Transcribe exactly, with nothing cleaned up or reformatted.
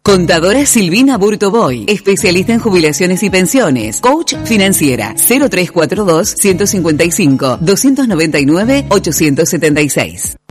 Contadora Silvina Burtoboy, especialista en jubilaciones y pensiones. Coach financiera. cero tres cuatro dos, uno cinco cinco, dos nueve nueve, ocho siete seis.